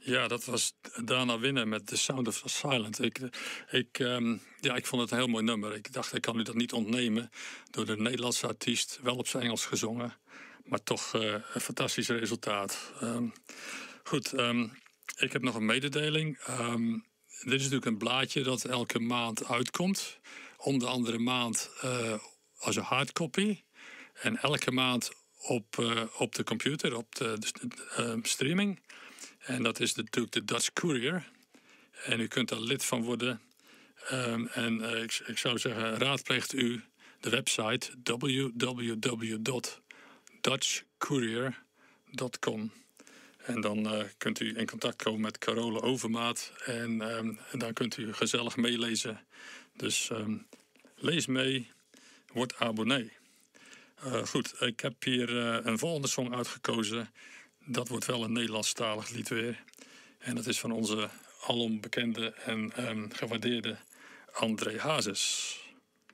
Ja, dat was Dana Winner met The Sound of Silence. Ik vond het een heel mooi nummer. Ik dacht, ik kan u dat niet ontnemen. Door de Nederlandse artiest, wel op zijn Engels gezongen. Maar toch een fantastisch resultaat. Goed, ik heb nog een mededeling. Dit is natuurlijk een blaadje dat elke maand uitkomt. Om de andere maand als een hardcopy. En elke maand op de computer, op de streaming. En dat is natuurlijk de Dutch Courier. En u kunt daar lid van worden. Ik zou zeggen, raadpleegt u de website www.dutchcourier.com. En dan kunt u in contact komen met Carole Overmaat. En dan kunt u gezellig meelezen. Dus lees mee, word abonnee. Goed, ik heb hier een volgende song uitgekozen. Dat wordt wel een Nederlandstalig lied weer. En dat is van onze alom bekende en gewaardeerde André Hazes.